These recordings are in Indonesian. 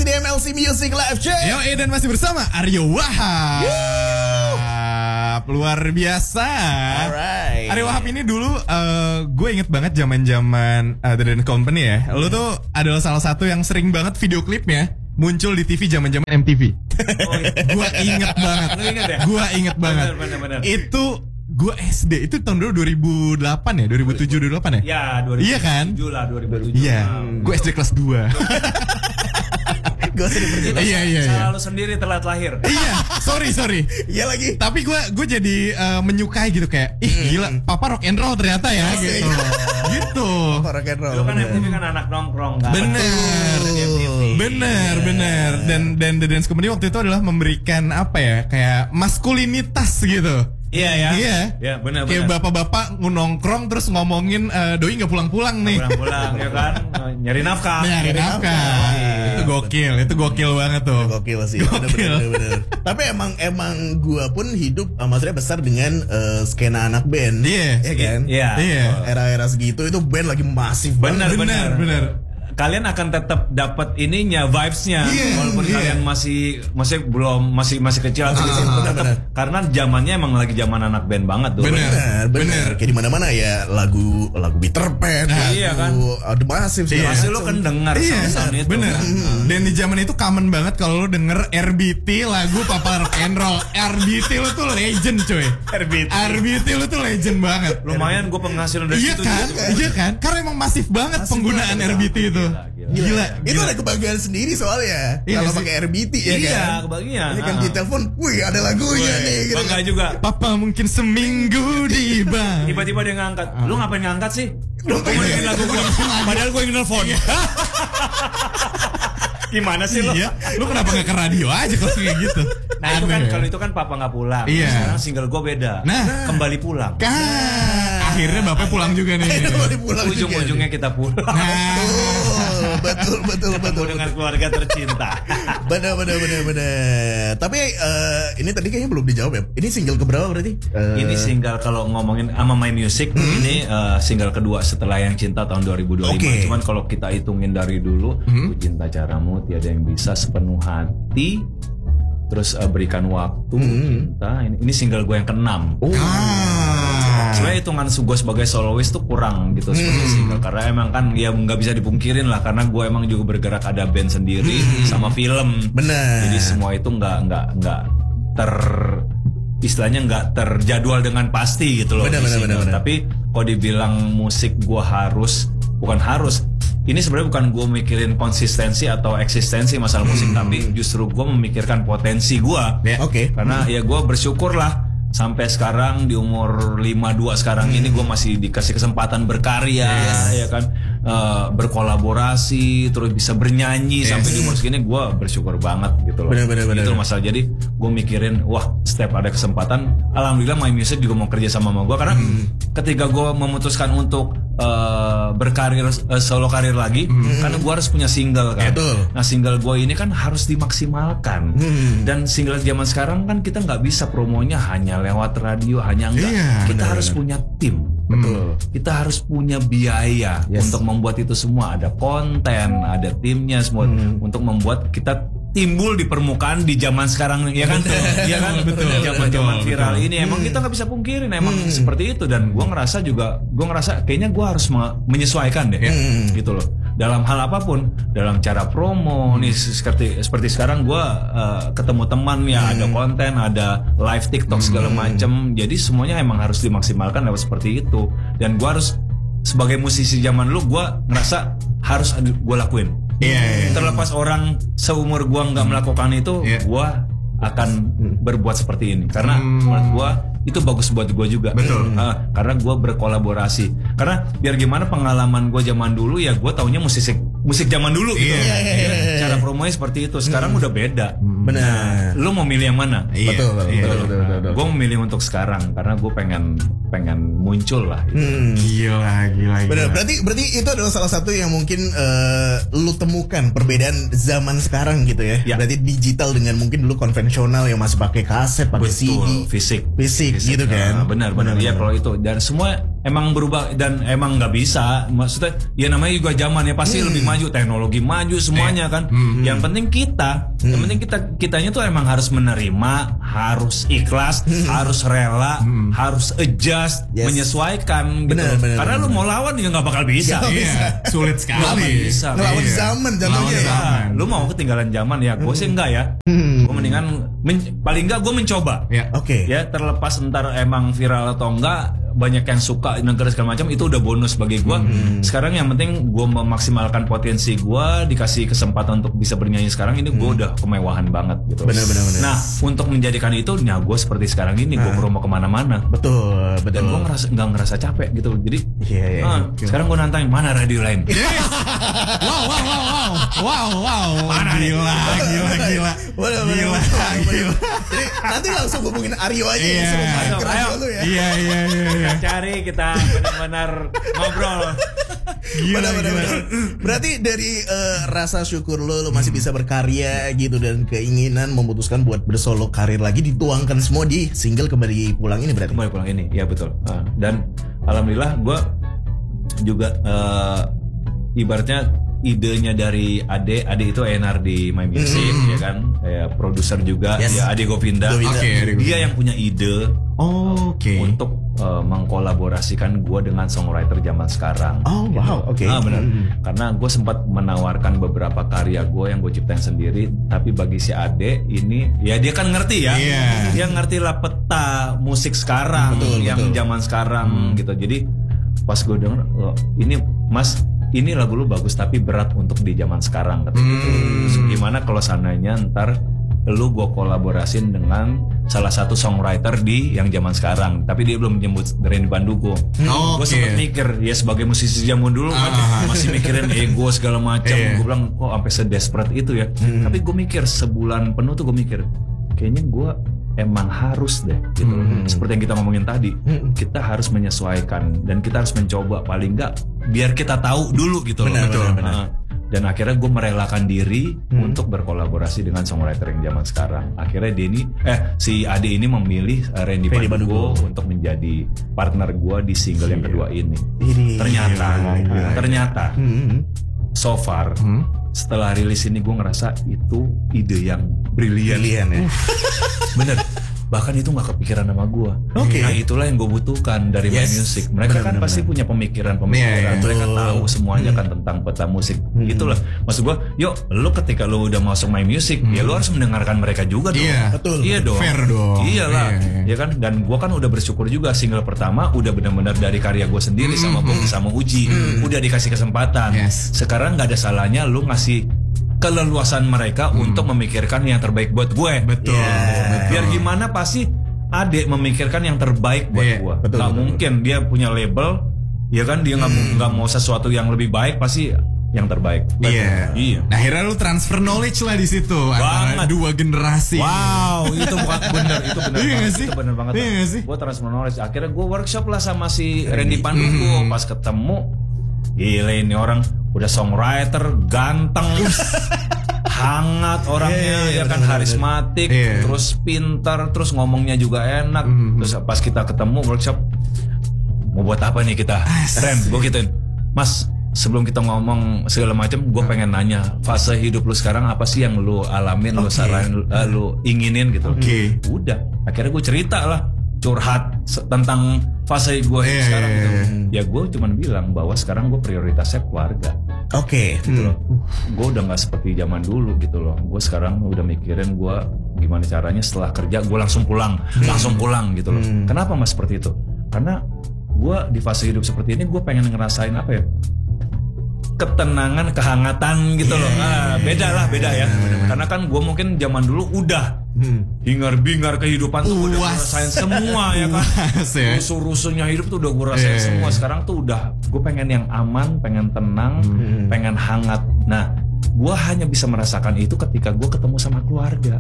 masih di MLC Music Live, cuy. Yo, dan masih bersama Aryo Wahab. Luar biasa. Alright. Aryo Wahab ini dulu gue inget banget zaman-zaman The Dan Company ya. Lu tuh adalah salah satu yang sering banget video klipnya muncul di TV zaman-zaman MTV. Oh, iya. Gue inget banget. Lu inget ya? Gue inget banget. Bener. Itu gue SD, itu tahun dulu 2008 ya, 2007 2008 ya? Ya, 2007 Iya kan? lah, 2007. Iya, gue SD kelas 2. Gak usah diperjelas. Iya. Selalu sendiri telat lahir. Iya, sorry. Iya lagi. Tapi gue jadi menyukai gitu kayak, ih gila, papa rock and roll ternyata ya gitu. Gitu. Rock and roll. Lu kan MTV kan anak nongkrong kan. Bener. Dan The Dance Company waktu itu adalah memberikan apa ya, kayak maskulinitas gitu. Iya. Iya, benar. Kayak bapak-bapak nongkrong terus ngomongin doi nggak pulang-pulang nih. Pulang ya kan, nyari nafkah. Itu gokil banget tuh. Gokil sih. Bener. Tapi emang gua pun hidup maksudnya besar dengan skena anak band. Iya. Iya kan? Iya. Era-era segitu itu band lagi masif banget. Bener. Kalian akan tetap dapat ininya, vibes-nya, walaupun kalian masih belum masih kecil atau tetap karena zamannya emang lagi zaman anak band banget tuh. Bener. Kayak di mana-mana ya lagu Peter Pan, iya kan? Ada masif sih. Pasti lo kan dengar sound itu. Bener. Dan di zaman itu common banget kalau lo denger RBT lagu Papa Rock and Roll. RBT lo tuh legend coy. RBT lo tuh legend banget. Lumayan gue penghasilan dari situ. Iya kan? Karena emang masif banget penggunaan RBT itu. Gila. Itu ada kebanggaan sendiri soalnya. Iya kalau sih. pakai RBT ya kan. Iya, kebagian. Ini kan di telepon, wih ada lagunya nih. Gitu. Bangga juga. Papa mungkin seminggu di bank. Tiba-tiba dia ngangkat. Lu ngapain ngangkat sih? Lu mau dengerin lagu gua. Padahal gua yang nelfon. Gimana sih lo? Iya. Lu kenapa gak ke radio aja kalau kayak gitu? Nah itu kan kalau itu kan papa nggak pulang. Iya. Sekarang single gue beda. Nah. Kembali pulang. Akhirnya bapak pulang juga nih. Ujung-ujungnya kita pulang. Betul. Dengan keluarga tercinta. Bener. Tapi ini tadi kayaknya belum dijawab ya. Ini single keberapa berarti? Ini single kalau ngomongin sama My Music ini single kedua setelah Yang Cinta tahun 2025. Okay. Cuman kalau kita hitungin dari dulu, Ku Cinta Caramu, Tiada Yang Bisa, Sepenuh Hati, terus Berikan Waktu, Cinta. Ini single gue yang ke-6. Sebenarnya hitungan gue sebagai soloist tuh kurang gitu sebagai single karena emang kan ya nggak bisa dipungkirin lah karena gue emang juga bergerak ada band sendiri sama film. Benar. Jadi semua itu nggak istilahnya nggak terjadwal dengan pasti gitu loh. Benar. Tapi kalau dibilang musik gue bukan harus. Ini sebenarnya bukan gue mikirin konsistensi atau eksistensi masalah musik, tapi justru gue memikirkan potensi gue. Oke. Karena ya gue bersyukur lah sampai sekarang di umur 52 sekarang ini gue masih dikasih kesempatan berkarya, ya kan, berkolaborasi, terus bisa bernyanyi sampai di umur segini gue bersyukur banget gitu loh. Bener. Itu masalah. Jadi gue mikirin, wah setiap ada kesempatan, alhamdulillah My Music juga mau kerja sama gue karena ketika gue memutuskan untuk berkarir solo karir lagi, karena gue harus punya single kan. Nah single gue ini kan harus dimaksimalkan dan single zaman sekarang kan kita nggak bisa promonya hanya lewat radio, hanya enggak. Kita harus punya tim. Betul. Kita harus punya biaya untuk membuat itu semua. Ada konten, ada timnya semua untuk membuat kita timbul di permukaan di zaman sekarang, ya kan? Iya kan? Betul. Zaman viral ini emang kita nggak bisa pungkirin emang seperti itu dan gue ngerasa kayaknya gue harus menyesuaikan deh, gitu loh. Dalam hal apapun, dalam cara promo nih seperti sekarang gue ketemu teman ya, ada konten, ada live TikTok segala macem. Jadi semuanya emang harus dimaksimalkan lewat seperti itu. Dan gue harus sebagai musisi zaman dulu gue ngerasa harus gue lakuin. Terlepas orang seumur gue nggak melakukan itu, gue akan berbuat seperti ini karena menurut gue itu bagus buat gue juga. Betul. Karena gue berkolaborasi. Karena biar gimana pengalaman gue zaman dulu ya gue taunya musik zaman dulu gitu. Cara promonya seperti itu. Sekarang udah beda. Benar. Lu mau milih yang mana? Betul. Gue memilih untuk sekarang karena gue pengen muncul lah. Gitu. Gila. Benar. Berarti itu adalah salah satu yang mungkin lu temukan perbedaan zaman sekarang gitu ya. Berarti digital dengan mungkin dulu konvensional yang masih pakai kaset, pakai CD, fisik gitu kan. Benar. Ya kalau itu dan semua emang berubah dan emang nggak bisa. Maksudnya ya namanya juga zaman ya pasti lebih maju, teknologi maju semuanya kan. Yang penting kitanya tuh emang harus menerima, harus ikhlas, harus rela, harus adjust, menyesuaikan gitu. Karena lu mau lawan juga nggak bakal bisa. Iya, sulit sekali. Ngelawan zaman contohnya ya. Lu mau ketinggalan zaman ya, gue sih enggak ya. Gue mendingan paling enggak gue mencoba. Oke. Ya terlepas ntar emang viral atau enggak, banyak yang suka negara segala macam itu udah bonus bagi gue. Sekarang yang penting gue memaksimalkan potensi gue, dikasih kesempatan untuk bisa bernyanyi sekarang ini gue udah kemewahan banget gitu. Benar. Nah untuk menjadikan itu, nah gue seperti sekarang ini gue mau kemana-mana. Betul. Dan gue nggak ngerasa capek gitu. Jadi sekarang gue nantangin mana radio lain. Wow. Mana gila. Jadi nanti langsung hubungin Aryo aja. Ayo. Iya. Kita cari, kita benar-benar ngobrol. Gila. Berarti dari rasa syukur lo masih bisa berkarya gitu dan keinginan memutuskan buat bersolo karir lagi dituangkan semua di single Kembali Pulang ini berarti. Kembali Pulang ini, ya betul. Dan alhamdulillah gue juga ibaratnya idenya dari Ade itu A&R di My Music ya kan, kayak produser juga ya Ade Govinda. Dia yang punya ide untuk mengkolaborasikan gue dengan songwriter zaman sekarang. Benar. Karena gue sempat menawarkan beberapa karya gue yang gue ciptain sendiri, tapi bagi si Ade ini ya dia kan ngerti ya, dia ngerti lah peta musik sekarang yang zaman sekarang gitu. Jadi pas gue denger ini Mas, ini lagu lu bagus tapi berat untuk di zaman sekarang gitu. Terus gimana kalau seandainya ntar lu gue kolaborasin dengan salah satu songwriter di yang zaman sekarang, tapi dia belum menyebut Randy Pandugo. Gue sempet mikir ya sebagai musisi zaman dulu kan masih mikirin ego segala macam. Gue bilang kok sampai sedesperate itu ya. Tapi gue mikir sebulan penuh tuh gue mikir kayaknya gue emang harus deh gitu. Seperti yang kita ngomongin tadi, kita harus menyesuaikan dan kita harus mencoba paling enggak biar kita tahu dulu gitu. Benar. Dan akhirnya gue merelakan diri untuk berkolaborasi dengan songwriter yang zaman sekarang. Akhirnya dia ini si Ade ini memilih Randy Pandugo untuk menjadi partner gue di single yang kedua ini. Ternyata so far setelah rilis ini gue ngerasa itu ide yang brilian ya. Bener. Bahkan itu gak kepikiran sama gue. Nah itulah yang gue butuhkan dari My Music. Mereka kan pasti punya pemikiran. Mereka tahu semuanya kan tentang peta musik. Itulah maksud gue. Yuk lu ketika lu udah masuk My Music, ya lu harus mendengarkan mereka juga dong. Betul. Iya dong. Fair dong. Iyalah. Ya kan. Dan gue kan udah bersyukur juga single pertama udah benar-benar dari karya gue sendiri sama Bogi sama Uji. Udah dikasih kesempatan. Sekarang gak ada salahnya lu ngasih keleluasan mereka untuk memikirkan yang terbaik buat gue. Betul. Biar gimana pasti Ade memikirkan yang terbaik buat gue. Gak mungkin dia punya label, ya kan dia nggak mau sesuatu yang lebih baik, pasti yang terbaik. Iya. Nah, akhirnya lu transfer knowledge lah di situ antara dua generasi. Wow, itu bukan bener, itu bener iya banget. sih? Itu bener banget. Iya sih? Gue transfer knowledge. Akhirnya gue workshop lah sama si Randy Pandugo. Pas ketemu, gila ini orang udah songwriter, ganteng, hangat orangnya, ya kan, harismatik, terus pintar, terus ngomongnya juga enak. Terus pas kita ketemu workshop, mau buat apa nih kita? Ren, gue gituin, Mas, sebelum kita ngomong segala macam, gue pengen nanya fase hidup lu sekarang apa sih yang lu alamin, lu saranin, lu inginin gitu. Udah, akhirnya gue cerita lah, curhat tentang fase gue sekarang gitu. Ya gue cuman bilang bahwa sekarang gue prioritasnya keluarga. Gitu loh. Gue udah nggak seperti zaman dulu gitu loh. Gue sekarang udah mikirin gue gimana caranya setelah kerja gue langsung pulang gitu loh. Kenapa Mas seperti itu? Karena gue di fase hidup seperti ini gue pengen ngerasain apa ya? Ketenangan, kehangatan gitu loh. Beda ya. Karena kan gue mungkin zaman dulu udah hingar-bingar kehidupan tuh udah ngerasain semua ya kan. Rusuh-rusuhnya hidup tuh udah gue rasain semua. Sekarang tuh udah gue pengen yang aman, pengen tenang, pengen hangat. Nah, gue hanya bisa merasakan itu ketika gue ketemu sama keluarga.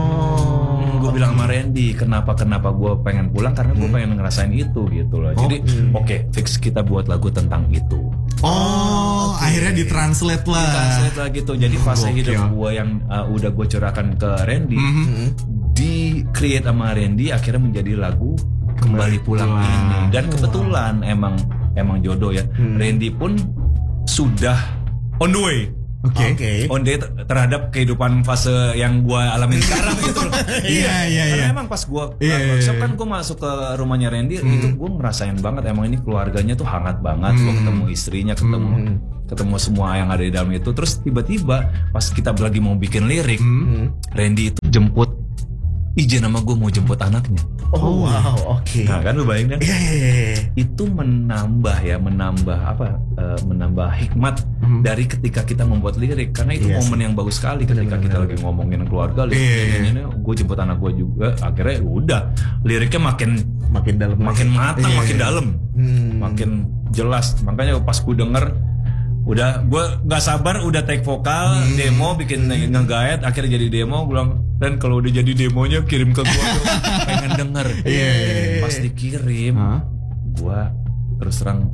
Gue bilang sama Randy, kenapa gue pengen pulang, karena gue pengen ngerasain itu gitu loh. Jadi fix kita buat lagu tentang itu. Akhirnya ditranslate lah gitu. Jadi fase hidup gue yang udah gue curahkan ke Randy, di create sama Randy akhirnya menjadi lagu Kembali Pulang ini. Dan kebetulan emang jodoh ya. Randy pun sudah on the way. Oke. On the way terhadap kehidupan fase yang gua alamin sekarang gitu loh. Iya. Karena emang pas gua workshop kan gua masuk ke rumahnya Randy itu gua ngerasain banget emang ini keluarganya tuh hangat banget. Gua ketemu istrinya, ketemu semua yang ada di dalam itu. Terus tiba-tiba pas kita lagi mau bikin lirik, Randy itu izin sama gue mau jemput anaknya. Oh wow, oke. Nah kan lu bayangin kan? Iya. Itu menambah hikmat dari ketika kita membuat lirik. Karena itu momen yang bagus sekali ketika kita lagi ngomongin keluarga. Gue jemput anak gue juga. Akhirnya udah liriknya makin dalam, makin matang, makin dalam, makin jelas. Makanya pas gue denger, udah gue nggak sabar udah take vokal demo bikin nge-guide, akhirnya jadi demo. Gue bilang, dan kalau udah jadi demonya kirim ke gue dong, pengen denger. Pas dikirim gue terus terang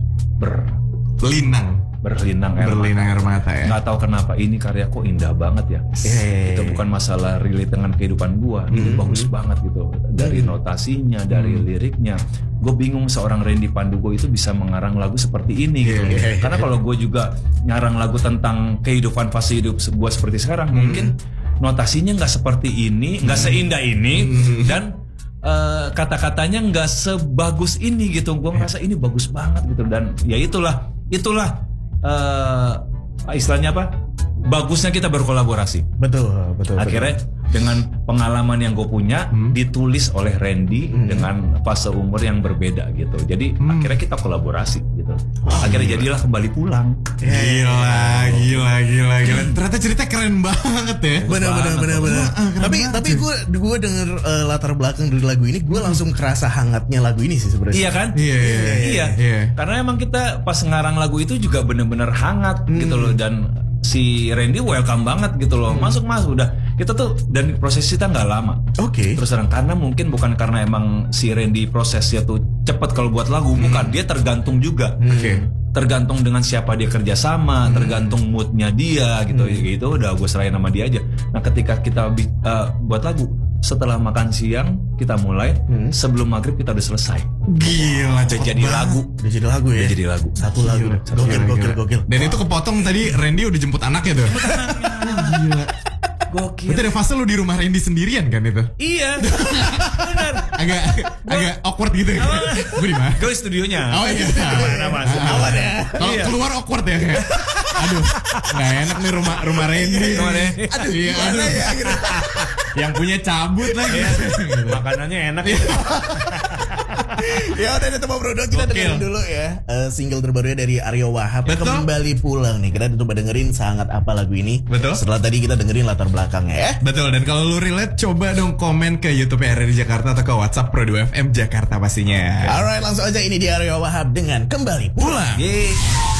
berlinang air mata ya. Nggak tahu kenapa ini karya kok indah banget ya. Itu bukan masalah relate dengan kehidupan gue, ini bagus banget gitu. Dari notasinya, dari liriknya, gue bingung seorang Randy Pandugo itu bisa mengarang lagu seperti ini gitu. Karena kalau gue juga ngarang lagu tentang kehidupan fase hidup gue seperti sekarang, mungkin notasinya nggak seperti ini, nggak seindah ini, dan kata-katanya nggak sebagus ini gitu. Gue merasa ini bagus banget gitu. Dan ya itulah istilahnya apa? Bagusnya kita berkolaborasi. Betul. Akhirnya dengan pengalaman yang gue punya ditulis oleh Randy dengan fase umur yang berbeda gitu. Jadi akhirnya kita kolaborasi gitu. Akhirnya jadilah Kembali Pulang. Gila. Ternyata cerita keren banget ya. Benar. Tapi gue denger latar belakang dari lagu ini, gue langsung kerasa hangatnya lagu ini sih sebenarnya. Iya kan? Iya. Karena emang kita pas ngarang lagu itu juga bener-bener hangat gitu loh. Dan si Randy welcome banget gitu loh. Masuk udah. Kita tuh, dan proses kita nggak lama. Terus terang, karena mungkin bukan karena emang si Randy prosesnya tuh cepet kalau buat lagu, bukan. Dia tergantung juga. Tergantung dengan siapa dia kerja sama, tergantung moodnya dia gitu. Gitu udah gue serahin sama dia aja. Nah ketika kita buat lagu, setelah makan siang kita mulai, sebelum maghrib kita udah selesai. Gila, udah jadi lagu. Udah jadi lagu. Satu lagu. Gokil. Dan itu kepotong tadi Randy udah jemput anaknya tuh. Gila. Gokil. Itu ada fase lu di rumah Randy sendirian kan itu? Iya. Benar. agak awkward gitu ya. Gue di mana? Gue studionya. Oh iya. Aman ya. Kalau keluar awkward ya kayak. Aduh, nggak enak nih rumah Randy. Aduh. Yang punya cabut lagi. Makanannya enak. Ya udah Temu Brodol, kita dengerin dulu ya single terbarunya dari Aryo Wahab, Kembali Pulang nih. Kita coba dengerin sangat apa lagu ini. Betul. Setelah tadi kita dengerin latar belakangnya ya. Betul. Dan kalau lu relate, coba dong komen ke YouTube RRI Jakarta atau ke WhatsApp Pro 2 FM Jakarta pastinya. Alright, langsung aja ini di Aryo Wahab dengan Kembali Pulang.